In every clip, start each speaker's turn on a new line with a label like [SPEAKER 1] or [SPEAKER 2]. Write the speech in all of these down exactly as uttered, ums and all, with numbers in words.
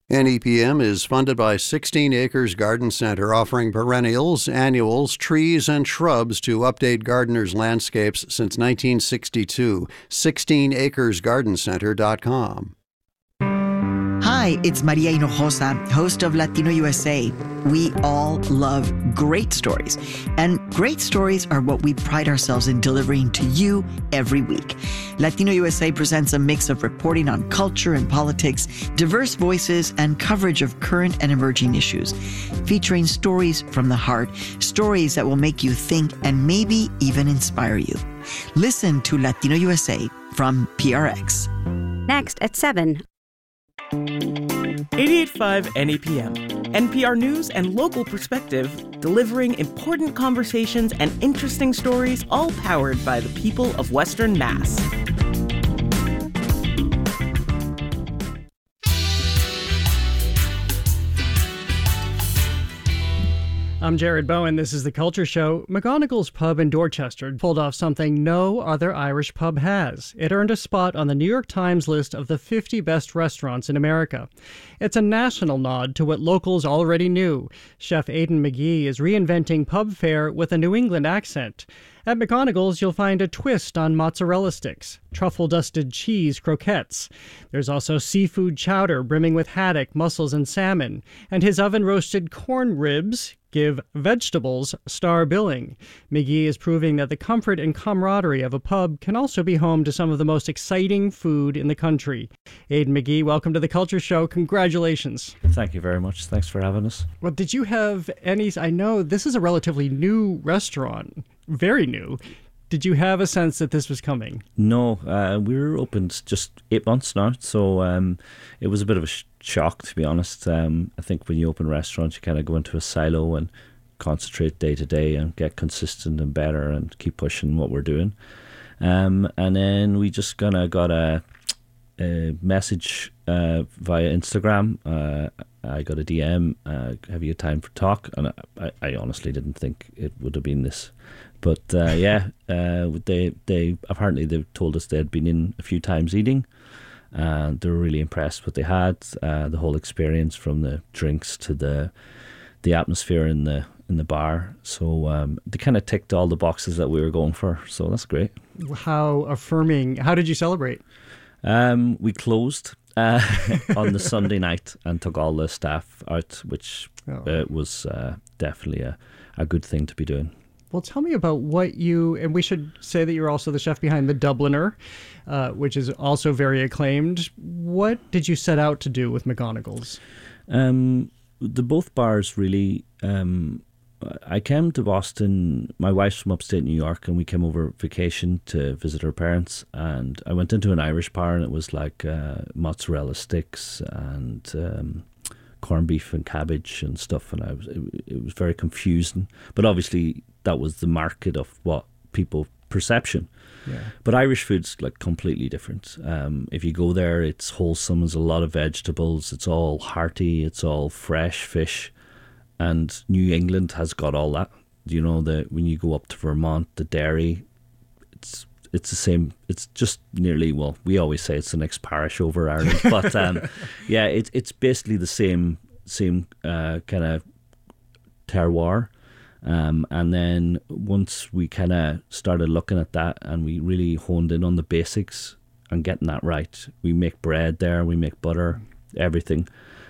[SPEAKER 1] N E P M is funded by sixteen Acres Garden Center, offering perennials, annuals, trees, and shrubs to update gardeners' landscapes since nineteen sixty-two. sixteen acres garden center dot com.
[SPEAKER 2] Hi, it's Maria Hinojosa, host of Latino U S A. We all love great stories, and great stories are what we pride ourselves in delivering to you every week. Latino U S A presents a mix of reporting on culture and politics, diverse voices, and coverage of current and emerging issues, featuring stories from the heart, stories that will make you think and maybe even inspire you. Listen to Latino U S A from P R X.
[SPEAKER 3] Next at seven.
[SPEAKER 4] eighty-eight point five N E P M, N P R News and local perspective, delivering important conversations and interesting stories, all powered by the people of Western Mass.
[SPEAKER 5] I'm Jared Bowen. This is The Culture Show. McGonagall's Pub in Dorchester pulled off something no other Irish pub has. It earned a spot on the New York Times list of the fifty best restaurants in America. It's a national nod to what locals already knew. Chef Aidan McGee is reinventing pub fare with a New England accent. At McGonagall's, you'll find a twist on mozzarella sticks, truffle-dusted cheese croquettes. There's also seafood chowder brimming with haddock, mussels, and salmon. And his oven-roasted corn ribs give vegetables star billing. McGee is proving that the comfort and camaraderie of a pub can also be home to some of the most exciting food in the country. Aidan McGee, welcome to The Culture Show. Congratulations.
[SPEAKER 6] Thank you very much. Thanks for having us.
[SPEAKER 5] Well, did you have any... I know this is a relatively new restaurant. Very new. Did you have a sense that this was coming?
[SPEAKER 6] No, uh, we were open just eight months now, so um, it was a bit of a sh- shock, to be honest. Um, I think when you open restaurants, you kind of go into a silo and concentrate day to day and get consistent and better and keep pushing what we're doing. Um, and then we just kind of got a, a message uh, via Instagram. Uh, I got a D M, uh, have you time for talk? And I, I honestly didn't think it would have been this. But uh, yeah, uh, they they apparently they told us they had been in a few times eating, and they were really impressed with what they had, uh, the whole experience from the drinks to the the atmosphere in the in the bar. So um, they kind of ticked all the boxes that we were going for. So that's great. How
[SPEAKER 5] affirming! How did you celebrate?
[SPEAKER 6] Um, we closed uh, on the Sunday night and took all the staff out, which oh. uh, was uh, definitely a, a good thing to be doing.
[SPEAKER 5] Well, tell me about what you, and we should say that you're also the chef behind the Dubliner, uh, which is also very acclaimed. What did you set out to do with McGonagall's?
[SPEAKER 6] Um, the both bars really, um, I came to Boston, my wife's from upstate New York, and we came over vacation to visit her parents, and I went into an Irish bar and it was like uh, mozzarella sticks and um, corned beef and cabbage and stuff, and I was it, it was very confusing, but obviously that was the market of what people perception. Yeah. But Irish food's like completely different. Um, if you go there, it's wholesome. There's a lot of vegetables. It's all hearty. It's all fresh fish, and New England has got all that. You know, the when you go up to Vermont, the dairy, it's it's the same. It's just nearly, well, we always say it's the next parish over Ireland, but um, yeah, it's it's basically the same same uh, kind of terroir. Um, and then once we kind of started looking at that and we really honed in on the basics and getting that right, we make bread there, we make butter, everything.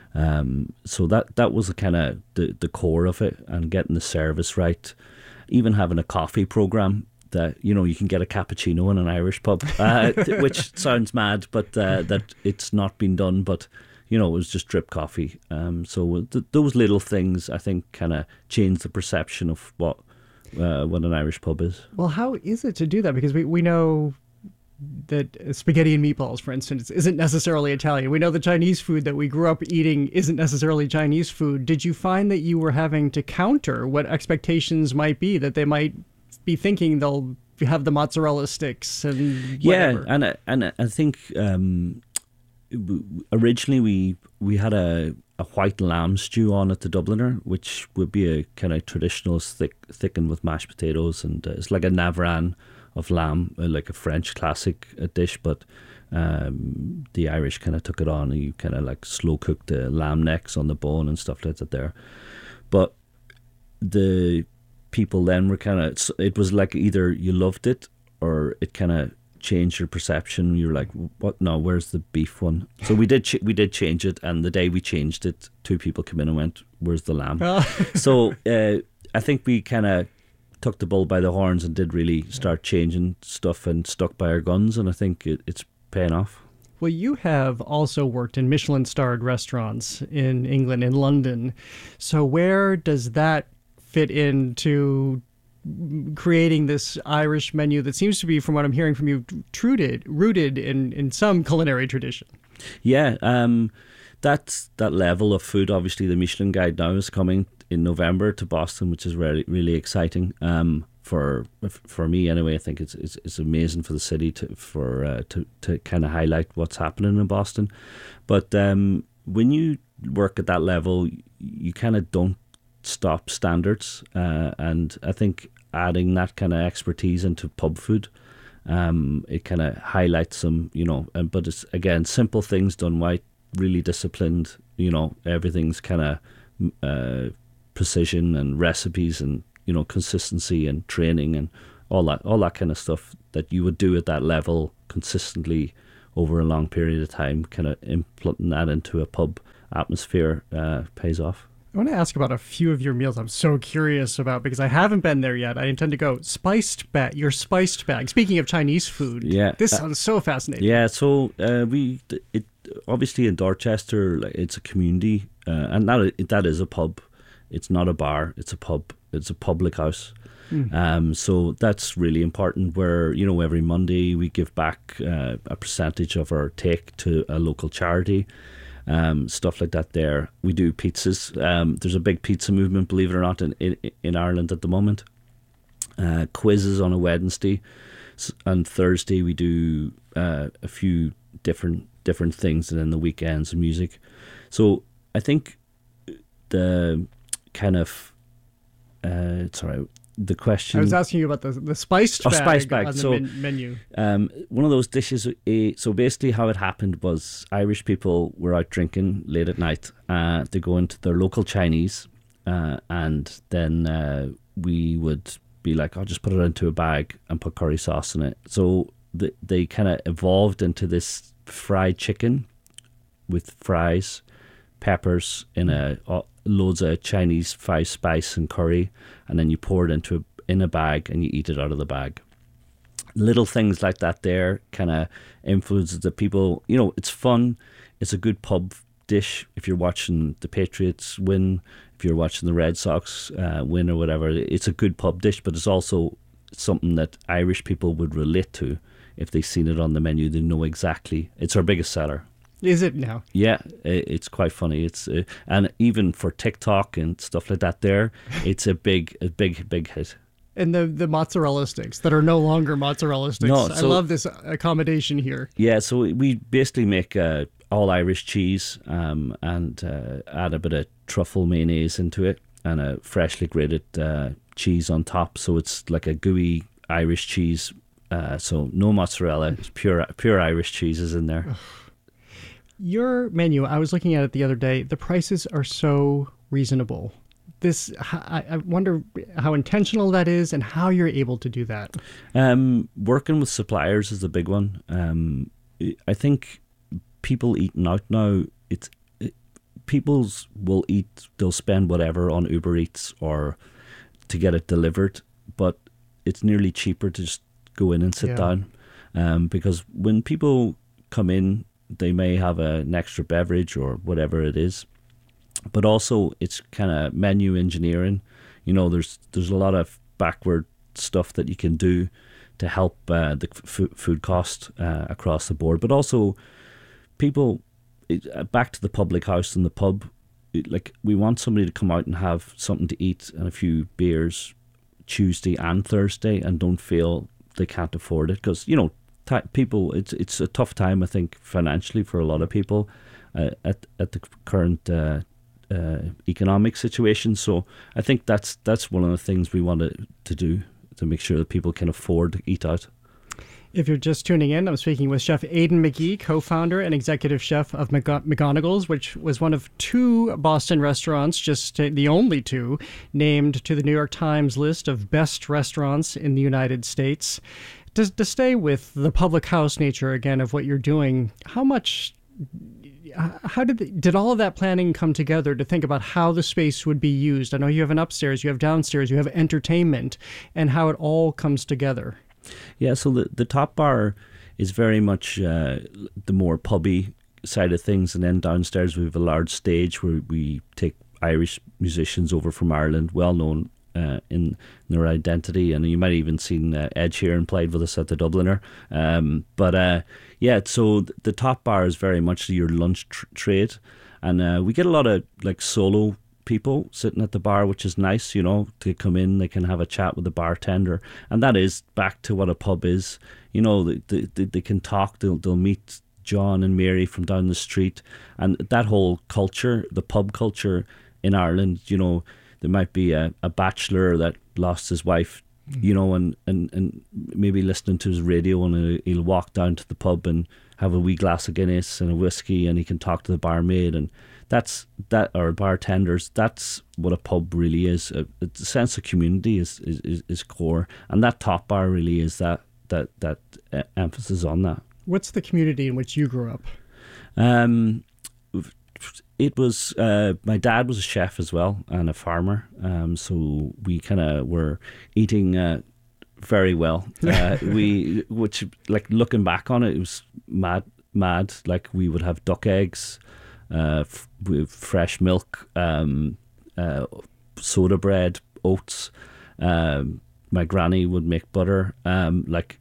[SPEAKER 6] Um, so that that was the kind of the, the core of it, and getting the service right. Even having a coffee program that, you know, you can get a cappuccino in an Irish pub, uh, which sounds mad, but uh, that it's not been done. But you know, it was just drip coffee. Um, so th- those little things, I think, kind of changed the perception of what uh, what an Irish pub is.
[SPEAKER 5] Well, how is it to do that? Because we, we know that spaghetti and meatballs, for instance, isn't necessarily Italian. We know the Chinese food that we grew up eating isn't necessarily Chinese food. Did you find that you were having to counter what expectations might be, that they might be thinking they'll have the mozzarella sticks and whatever?
[SPEAKER 6] Yeah, and I, and I think... Um, originally we we had a, a white lamb stew on at the Dubliner, which would be a kind of traditional thick thickened with mashed potatoes, and uh, it's like a navran of lamb, uh, like a French classic uh, dish, but Um, the Irish kind of took it on, and you kind of like slow cooked the lamb necks on the bone and stuff like that there. But the people then were kind of, it was like either you loved it or it kind of changed your perception. You're like, what? No, where's the beef one? So we did ch- we did change it, and the day we changed it, two people came in and went, where's the lamb? So uh, I think we kind of took the bull by the horns and did really start changing stuff and stuck by our guns, and I think it, it's paying off.
[SPEAKER 5] Well, you have also worked in Michelin-starred restaurants in England, in London. So where does that fit into creating this Irish menu that seems to be, from what I'm hearing from you, rooted, rooted in, in some culinary tradition? Yeah, um,
[SPEAKER 6] that's that level of food. Obviously, the Michelin Guide now is coming in November to Boston, which is really, really exciting. Um, for for me anyway, I think it's it's, it's amazing for the city to for uh, to to kind of highlight what's happening in Boston. But um, when you work at that level, you kind of don't stop standards, uh, and I think adding that kind of expertise into pub food, um, it kind of highlights some, you know. And but it's again simple things done right, really disciplined. You know, everything's kind of uh, precision and recipes and, you know, consistency and training and all that, all that kind of stuff that you would do at that level consistently over a long period of time. Kind of implementing that into a pub atmosphere uh, pays off.
[SPEAKER 5] I want to ask about a few of your meals I'm so curious about because I haven't been there yet. I intend to go. Spiced bag, your spiced bag. Speaking of Chinese food,
[SPEAKER 6] yeah,
[SPEAKER 5] this sounds so fascinating.
[SPEAKER 6] Yeah, so uh, we it obviously in Dorchester, like, it's a community, uh, and that that is a pub. It's not a bar. It's a pub. It's a public house. Mm. Um, so that's really important. Where, you know, every Monday we give back uh, a percentage of our take to a local charity. Um, stuff like that there. We do pizzas. Um, there's a big pizza movement, believe it or not, in, in, in Ireland at the moment. Uh, quizzes on a Wednesday. And Thursday we do uh, a few different different things, and then the weekends music. So I think the kind of, uh, sorry, the question...
[SPEAKER 5] I was asking you about the, the spiced
[SPEAKER 6] oh,
[SPEAKER 5] bag,
[SPEAKER 6] spice bag
[SPEAKER 5] on the
[SPEAKER 6] so,
[SPEAKER 5] men- menu.
[SPEAKER 6] Um, one of those dishes, uh, so basically how it happened was Irish people were out drinking late at night. Uh, they go into their local Chinese, uh, and then uh, we would be like, I'll just put it into a bag and put curry sauce in it. So the, they kind of evolved into this fried chicken with fries, peppers in a... Uh, loads of Chinese five spice and curry, and then you pour it into a, in a bag and you eat it out of the bag. Little things like that there kind of influences the people. You know, it's fun. It's a good pub dish if you're watching the Patriots win, if you're watching the Red Sox uh, win or whatever. It's a good pub dish, but it's also something that Irish people would relate to. If they've seen it on the menu, they know exactly. It's our biggest seller.
[SPEAKER 5] Is it now?
[SPEAKER 6] Yeah, it's quite funny. It's uh, and even for TikTok and stuff like that, there, it's a big, a big, big hit.
[SPEAKER 5] And the the mozzarella sticks that are no longer mozzarella sticks.
[SPEAKER 6] No, so,
[SPEAKER 5] I love this accommodation here.
[SPEAKER 6] Yeah, so we basically make uh, all Irish cheese um, and uh, add a bit of truffle mayonnaise into it and a freshly grated uh, cheese on top. So it's like a gooey Irish cheese. Uh, so no mozzarella, it's pure pure Irish cheeses in there.
[SPEAKER 5] Your menu, I was looking at it the other day. The prices are so reasonable. This, I, I wonder how intentional that is and how you're able to do that.
[SPEAKER 6] Um, working with suppliers is the big one. Um, I think people eating out now, it's it, people's will eat, they'll spend whatever on Uber Eats or to get it delivered, but it's nearly cheaper to just go in and sit yeah. down. Um, because when people come in, they may have a, an extra beverage or whatever it is, but also it's kind of menu engineering. You know, there's there's a lot of backward stuff that you can do to help uh, the f- food cost uh, across the board. But also, people it, back to the public house and the pub. It, like we want somebody to come out and have something to eat and a few beers Tuesday and Thursday, and don't feel they can't afford it because you know. People, it's it's a tough time, I think, financially for a lot of people uh, at at the current uh, uh, economic situation. So I think that's that's one of the things we want to, to do to make sure that people can afford to eat out.
[SPEAKER 5] If you're just tuning in, I'm speaking with Chef Aidan McGee, co-founder and executive chef of McG- McGonigal's, which was one of two Boston restaurants, just the only two, named to the New York Times list of best restaurants in the United States. To, to stay with the public house nature again of what you're doing, how much... How did the, did all of that planning come together to think about how the space would be used? I know you have an upstairs, you have downstairs, you have entertainment, and how it all comes together.
[SPEAKER 6] Yeah, so the, the top bar is very much uh, the more pubby side of things, and then downstairs we have a large stage where we take Irish musicians over from Ireland, well known uh, in their identity, and you might have even seen uh, Ed Sheeran played with us at the Dubliner. Um, but uh, yeah, so the top bar is very much your lunch tr- trade, and uh, we get a lot of like solo people sitting at the bar, which is nice, you know, to come in, they can have a chat with the bartender, and that is back to what a pub is. You know, they, they, they can talk, they'll, they'll meet John and Mary from down the street, and that whole culture, the pub culture in Ireland, you know, there might be a, a bachelor that lost his wife, you know, and, and, and maybe listening to his radio, and he'll walk down to the pub and have a wee glass of Guinness and a whiskey, and he can talk to the barmaid, and that's that, or bartenders. That's what a pub really is. A, a sense of community is, is is core, and that top bar really is that that that uh, emphasis on that.
[SPEAKER 5] What's the community in which you grew up?
[SPEAKER 6] Um, it was uh, my dad was a chef as well and a farmer. Um, so we kind of were eating uh, very well. Uh, we, which like looking back on it, it was mad, mad. Like we would have duck eggs, uh, f- with fresh milk, um, uh, soda bread, oats. Um, my granny would make butter. Um, like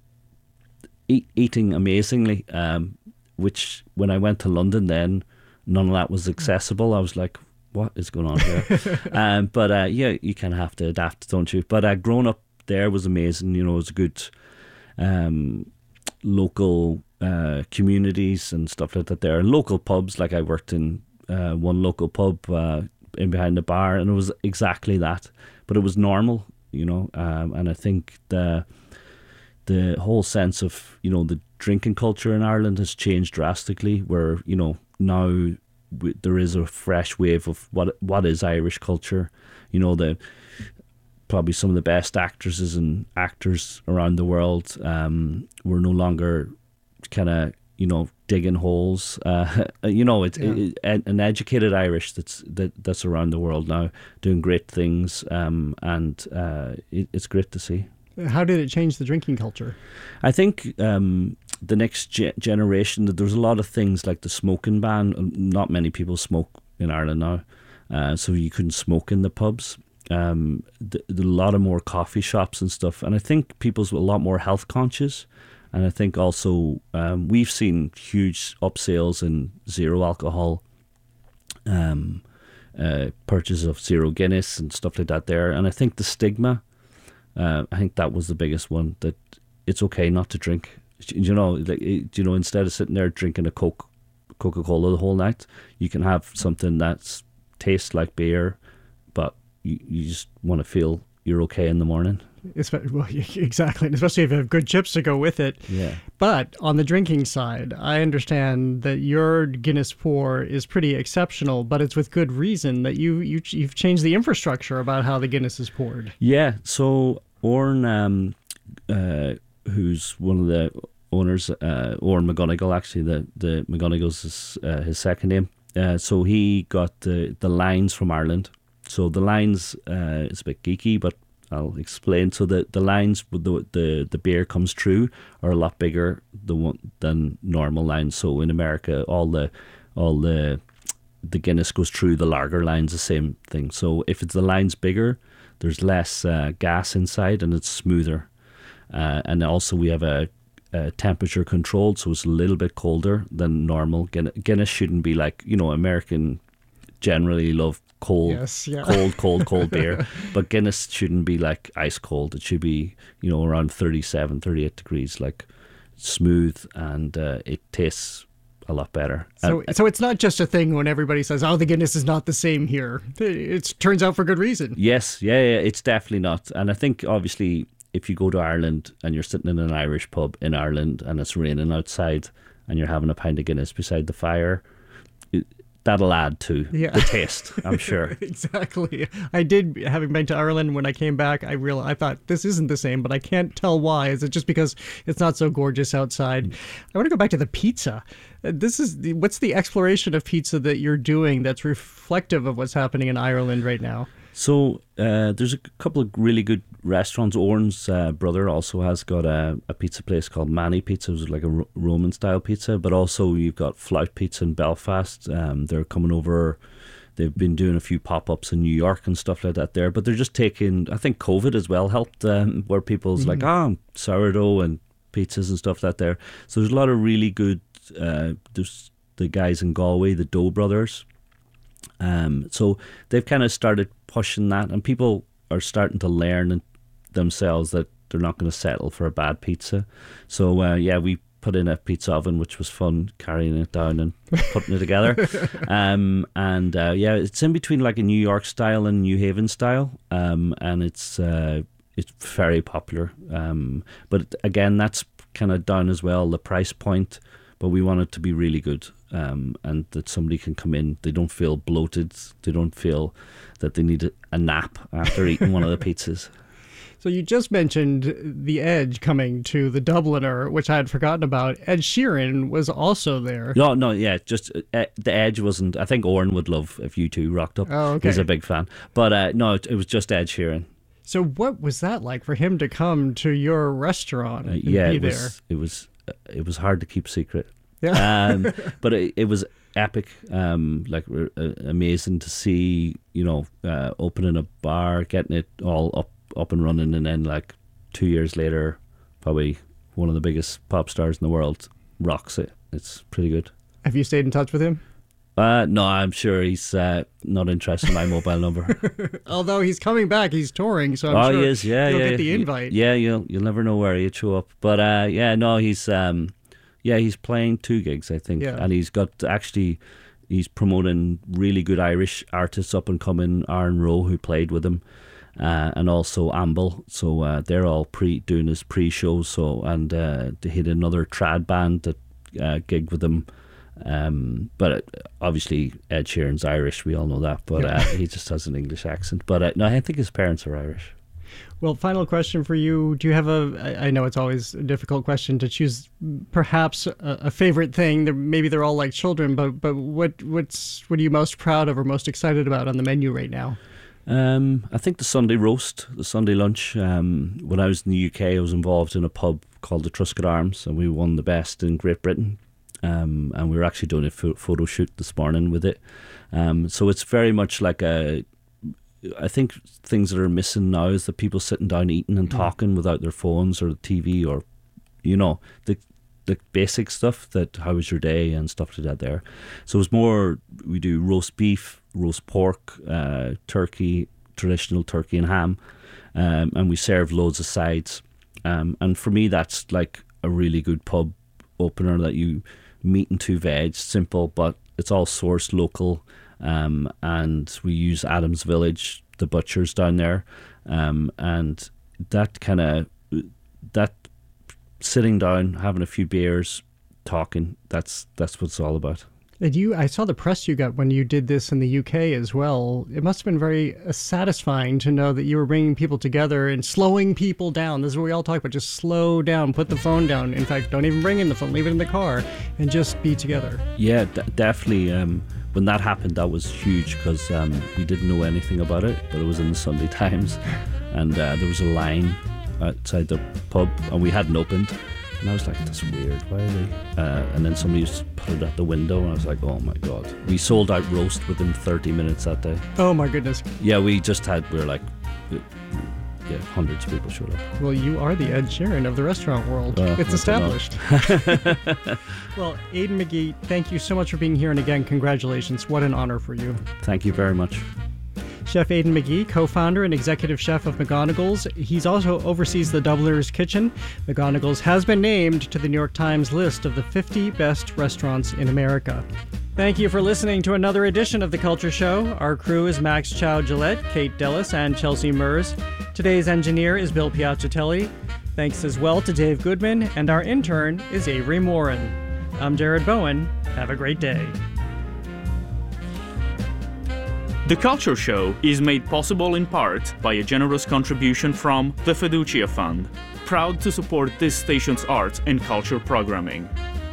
[SPEAKER 6] eat, eating amazingly. Um, which when I went to London then, none of that was accessible. I was like, what is going on here? um, but uh, yeah, you kind of have to adapt, don't you? But uh, growing up there was amazing. You know, it was a good um, local uh, communities and stuff like that there. And local pubs, like I worked in uh, one local pub uh, in behind the bar, and it was exactly that. But it was normal, you know, um, and I think the the whole sense of, you know, the drinking culture in Ireland has changed drastically, where, you know, now w- there is a fresh wave of what what is Irish culture. You know, the probably some of the best actresses and actors around the world. Um, we're no longer kind of, you know, digging holes. Uh, you know, it's yeah. it, it, an educated Irish that's that, that's around the world now, doing great things, um, and uh, it, it's great to see.
[SPEAKER 5] How did it change the drinking culture?
[SPEAKER 6] I think um, the next ge- generation, there's a lot of things like the smoking ban. Not many people smoke in Ireland now, uh, so you couldn't smoke in the pubs. Um, the, the, a lot of more coffee shops and stuff, and I think people's a lot more health conscious. And I think also um, we've seen huge upsales in zero alcohol um, uh, purchase of zero Guinness and stuff like that there. And I think the stigma, uh, I think that was the biggest one, that it's okay not to drink. You know, like, you know, instead of sitting there drinking a Coke, Coca-Cola the whole night, you can have something that tastes like beer, but you, you just want to feel you're okay in the morning.
[SPEAKER 5] Well, exactly, and especially if you have good chips to go with it.
[SPEAKER 6] Yeah.
[SPEAKER 5] But on the drinking side, I understand that your Guinness pour is pretty exceptional, but it's with good reason that you, you, you've changed the infrastructure about how the Guinness is poured.
[SPEAKER 6] Yeah, so Oran, um, uh, who's one of the owners, uh, Oran McGonigal, actually, the, the McGonigal's is uh, his second name. Uh, so he got the, the lines from Ireland. So the lines, uh, it's a bit geeky, but I'll explain. So the, the lines with the, the the beer comes through are a lot bigger the one, than normal lines. So in America, all the all the the Guinness goes through the lager lines, the same thing. So if it's the lines bigger, there's less uh, gas inside and it's smoother. Uh, and also we have a, a temperature controlled, so it's a little bit colder than normal. Guinness shouldn't be like, you know, American generally love cold,
[SPEAKER 5] yes, yeah.
[SPEAKER 6] cold, cold, cold beer. But Guinness shouldn't be like ice cold. It should be, you know, around thirty-seven, thirty-eight degrees, like smooth, and uh, it tastes a lot better.
[SPEAKER 5] So,
[SPEAKER 6] and,
[SPEAKER 5] so it's not just a thing when everybody says, "Oh, the Guinness is not the same here." It turns out for good reason.
[SPEAKER 6] Yes, yeah, yeah, it's definitely not. And I think obviously if you go to Ireland and you're sitting in an Irish pub in Ireland and it's raining outside and you're having a pint of Guinness beside the fire, it, that'll add to
[SPEAKER 5] yeah.
[SPEAKER 6] the taste, I'm sure.
[SPEAKER 5] Exactly. I did, having been to Ireland, when I came back, I realized, I thought this isn't the same, but I can't tell why. Is it just because it's not so gorgeous outside? Mm. I want to go back to the pizza. This is the, what's the exploration of pizza that you're doing that's reflective of what's happening in Ireland right now?
[SPEAKER 6] So uh, there's a couple of really good restaurants. Oren's uh, brother also has got a, a pizza place called Manny Pizza, which is like a Ro- Roman-style pizza. But also you've got Flout Pizza in Belfast. Um, they're coming over. They've been doing a few pop-ups in New York and stuff like that there. But they're just taking, I think COVID as well helped, um, where people's mm-hmm. like, ah, oh, sourdough and pizzas and stuff like that there. So there's a lot of really good, uh, there's the guys in Galway, the Dough Brothers. Um, so they've kind of started pushing that, and people are starting to learn themselves that they're not going to settle for a bad pizza. So uh, yeah, we put in a pizza oven, which was fun, carrying it down and putting it together. Um, and uh, yeah, it's in between like a New York style and New Haven style, um, and it's uh, it's very popular. Um, but again, that's kind of down as well, the price point. But we want it to be really good, um, and that somebody can come in. They don't feel bloated. They don't feel that they need a, a nap after eating one of the pizzas.
[SPEAKER 5] So you just mentioned The Edge coming to the Dubliner, which I had forgotten about. Ed Sheeran was also there.
[SPEAKER 6] No, no, yeah, just uh, The Edge wasn't. I think Oren would love if you two rocked up.
[SPEAKER 5] Oh, okay.
[SPEAKER 6] He's a big fan. But uh, no, it, it was just Ed Sheeran.
[SPEAKER 5] So what was that like for him to come to your restaurant
[SPEAKER 6] uh,
[SPEAKER 5] and
[SPEAKER 6] yeah,
[SPEAKER 5] be
[SPEAKER 6] it
[SPEAKER 5] there?
[SPEAKER 6] Was, it was. It was hard to keep secret.
[SPEAKER 5] Yeah.
[SPEAKER 6] um, but it, it was epic, um, like uh, amazing to see, you know, uh, opening a bar, getting it all up, up and running, and then like two years later, probably one of the biggest pop stars in the world rocks it. It's pretty good.
[SPEAKER 5] Have you stayed in touch with him?
[SPEAKER 6] Uh, no, I'm sure he's uh, not interested in my mobile number.
[SPEAKER 5] Although he's coming back, he's touring, so I'm
[SPEAKER 6] oh,
[SPEAKER 5] sure
[SPEAKER 6] he is. Yeah,
[SPEAKER 5] you'll
[SPEAKER 6] yeah,
[SPEAKER 5] get the invite.
[SPEAKER 6] Yeah, you'll you'll never know where he'd show up. But uh, yeah, no, he's um, yeah, he's playing two gigs, I think,
[SPEAKER 5] yeah.
[SPEAKER 6] and he's got actually he's promoting really good Irish artists up and coming. Aaron Rowe, who played with him, uh, and also Amble. So uh, they're all pre doing his pre-shows. So and uh, they had another trad band that uh, gigged with him. Um, but obviously Ed Sheeran's Irish, we all know that, but uh, he just has an English accent. But uh, no, I think his parents are Irish.
[SPEAKER 5] Well, final question for you. Do you have a, I know it's always a difficult question to choose perhaps a, a favorite thing. They're, maybe they're all like children, but but what what's what are you most proud of or most excited about on the menu right now?
[SPEAKER 6] Um, I think the Sunday roast, the Sunday lunch. Um, when I was in the U K, I was involved in a pub called the Truscott Arms, and we won the best in Great Britain. Um, and we were actually doing a photo shoot this morning with it. Um, so it's very much like a, I think things that are missing now is the people sitting down eating and talking without their phones or the T V or, you know, the the basic stuff that how was your day and stuff like that there. So it's more, we do roast beef, roast pork, uh, turkey, traditional turkey and ham, um, and we serve loads of sides. Um, and for me, that's like a really good pub opener that you meat and two veg, simple, but it's all sourced local, um, and we use Adams Village, the butchers down there, um, and that kind of that sitting down, having a few beers, talking, that's that's what it's all about.
[SPEAKER 5] And you, I saw the press you got when you did this in the U K as well. It must have been very uh, satisfying to know that you were bringing people together and slowing people down. This is what we all talk about. Just slow down, put the phone down. In fact, don't even bring in the phone, leave it in the car, and just be together.
[SPEAKER 6] Yeah, d- definitely. Um, when that happened, that was huge because um, we didn't know anything about it, but it was in the Sunday Times, and uh, there was a line outside the pub, and we hadn't opened. And I was like, that's weird, why are they? Uh, and then somebody just put it at the window, and I was like, oh my God. We sold out roast within thirty minutes that day.
[SPEAKER 5] Oh my goodness.
[SPEAKER 6] Yeah, we just had, we were like, yeah, hundreds of people showed up.
[SPEAKER 5] Well, you are the Ed Sheeran of the restaurant world.
[SPEAKER 6] Uh,
[SPEAKER 5] it's established. Well, Aidan McGee, thank you so much for being here, and again, congratulations. What an honor for you.
[SPEAKER 6] Thank you very much.
[SPEAKER 5] Chef Aidan McGee, co-founder and executive chef of McGonigle's. He's also oversees the Dubliner's Kitchen. McGonigle's has been named to the New York Times list of the fifty best restaurants in America. Thank you for listening to another edition of The Culture Show. Our crew is Max Chow Gillette, Kate Dellis, and Chelsea Mers. Today's engineer is Bill Piacitelli. Thanks as well to Dave Goodman, and our intern is Avery Morin. I'm Jared Bowen. Have a great day.
[SPEAKER 7] The Culture Show is made possible in part by a generous contribution from the Fiducia Fund, proud to support this station's arts and culture programming.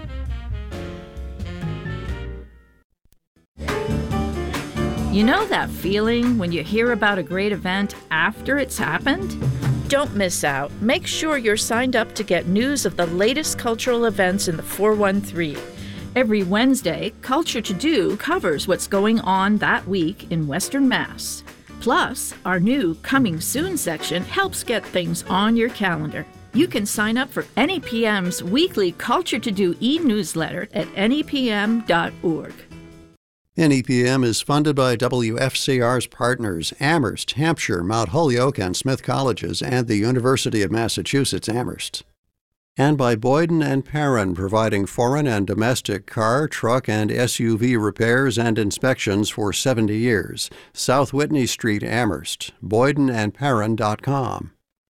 [SPEAKER 8] You know that feeling when you hear about a great event after it's happened? Don't miss out. Make sure you're signed up to get news of the latest cultural events in the four one three. Every Wednesday, Culture to Do covers what's going on that week in Western Mass. Plus, our new Coming Soon section helps get things on your calendar. You can sign up for N E P M's weekly Culture to Do e-newsletter at N E P M dot org.
[SPEAKER 1] N E P M is funded by W F C R's partners, Amherst, Hampshire, Mount Holyoke, and Smith Colleges, and the University of Massachusetts Amherst. And by Boyden and Perrin, providing foreign and domestic car, truck, and S U V repairs and inspections for seventy years. South Whitney Street, Amherst. Boyden and Perrin dot com.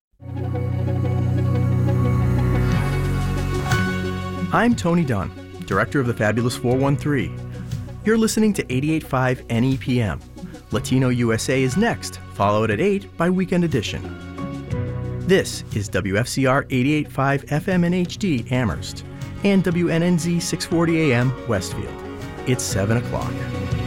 [SPEAKER 9] I'm Tony Dunn, Director of the Fabulous four one three. You're listening to eighty-eight point five N E P M. Latino U S A is next, followed at eight by Weekend Edition. This is W F C R eighty-eight point five F M and H D Amherst and W N N Z six forty A M Westfield. It's seven o'clock.